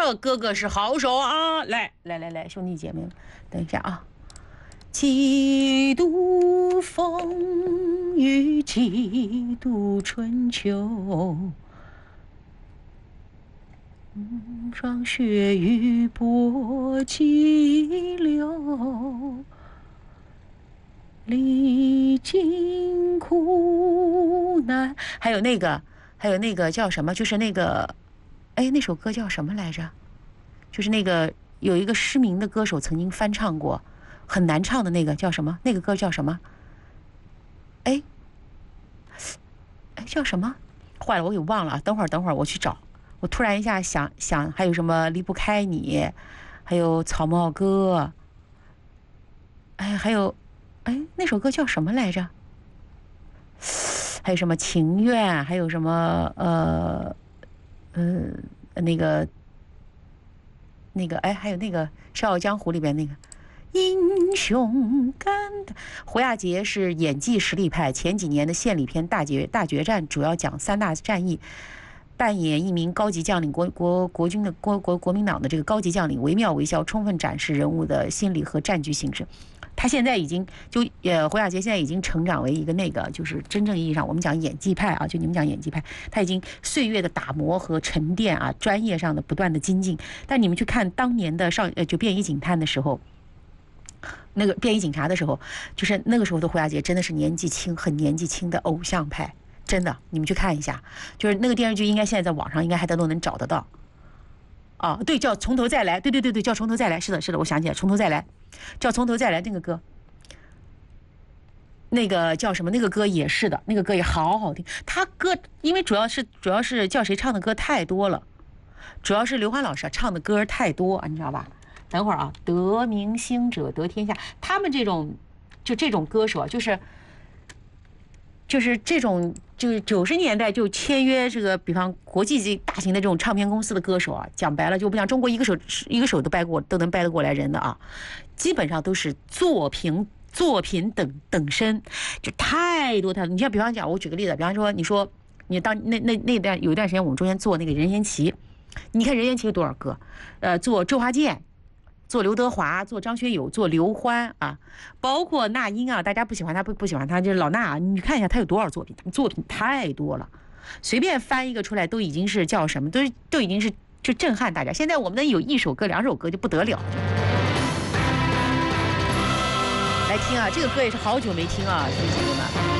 这哥哥是好手啊！来，兄弟姐妹们，等一下啊！几度风雨几度春秋，霜雪雨波激流，历经苦难。还有那个叫什么？就是那个，哎，那首歌叫什么来着？就是那个有一个失明的歌手曾经翻唱过，很难唱的那个叫什么？那个歌叫什么？哎，叫什么？坏了，我给忘了。等会儿我去找。我突然一下想，还有什么离不开你，还有草帽歌，哎，还有，哎，那首歌叫什么来着？还有什么情愿，还有什么那个，哎，还有那个《笑傲江湖》里边那个英雄肝的胡亚杰是演技实力派，前几年的献礼片大决战主要讲3大战役，扮演一名高级将领，国军的国民党的这个高级将领，惟妙惟肖，充分展示人物的心理和战局形势。他现在已经胡亚杰现在已经成长为一个那个，就是真正意义上我们讲演技派啊，就你们讲演技派，他已经岁月的打磨和沉淀啊，专业上的不断的精进。但你们去看当年的就便衣警探的时候，那个便衣警察的时候，就是那个时候的胡亚杰真的是很年纪轻的偶像派，真的，你们去看一下，就是那个电视剧应该现在在网上应该还都能找得到。啊，对，叫从头再来，对，叫从头再来，是的，我想起来，从头再来，叫从头再来那个歌，那个叫什么？那个歌也是的，那个歌也好好听。他歌因为主要是叫谁唱的歌太多了，主要是刘欢老师唱的歌太多啊，你知道吧？等会儿啊，得民心者得天下，他们这种歌手啊，就是这种，就是90年代就签约这个，比方国际级大型的这种唱片公司的歌手啊，讲白了就不像中国一个手都能掰得过来人的啊，基本上都是作品等身，就太多。你像比方讲，我举个例子，比方说，你说你当那段有一段时间，我们中间做那个任贤齐，你看任贤齐有多少歌，做周华健。做刘德华，做张学友，做刘欢啊，包括那英啊，大家不喜欢他不喜欢他，就是老衲啊，你看一下他有多少作品，作品太多了，随便翻一个出来都已经是叫什么，都已经是就震撼大家。现在我们能有1首歌、2首歌就不得了。来听啊，这个歌也是好久没听啊，兄弟姐妹们。